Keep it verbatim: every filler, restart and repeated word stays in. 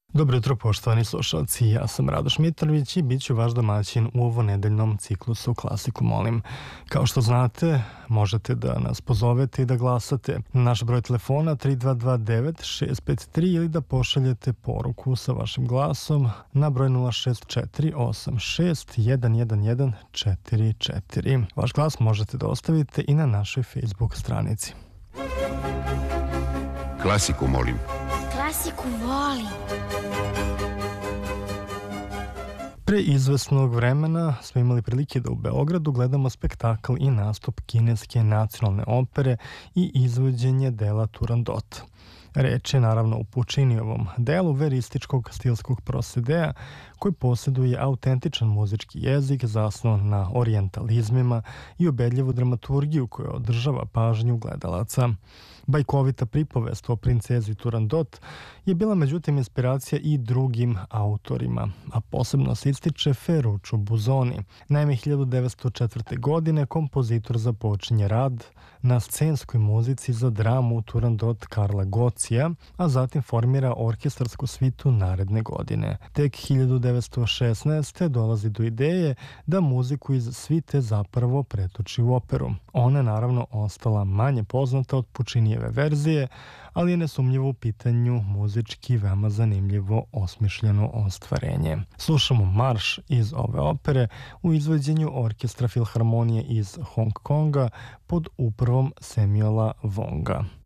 Dobro jutro, poštovani slušalci. Ja sam Radoš Mitrović i bit ću vaš domaćin u ovonedeljnom ciklusu Klasiku molim. Kao što znate, možete da nas pozovete i da glasate na naš broj telefona tri dva dva devet šest pet tri ili da pošaljete poruku sa vašim glasom na broj nula šest četiri osam šest jedan jedan jedan četiri četiri. Vaš glas možete da ostavite i na našoj Facebook stranici. Klasiku molim. Klasiku volim. Pre izvesnog vremena smo imali prilike da u Beogradu gledamo spektakl i nastup kineske nacionalne opere i izvođenje dela Turandot. Reč je naravno u Pučinijevom delu verističkog stilskog prosedea koji posjeduje autentičan muzički jezik zasnovan na orijentalizmima i ubedljivu dramaturgiju koja održava pažnju gledalaca. Bajkovita pripovest o princezi Turandot je bila međutim inspiracija i drugim autorima, a posebno se ističe Ferruccio Busoni. Naime, hiljadu devetsto četvrte. godine kompozitor započinje rad na scenskoj muzici za dramu Turandot Karla Gocija, a zatim formira orkestarsku svitu naredne godine. Tek hiljadu devetsto šesnaeste. dolazi do ideje da muziku iz svite zapravo pretoči u operu. Ona je naravno ostala manje poznata od Pučinijeve verzije, ali je nesumnjivo u pitanju muzički veoma zanimljivo osmišljeno ostvarenje. Slušamo marš iz ove opere u izvođenju Orkestra Filharmonije iz Hong Konga pod upravom Samuela Wonga.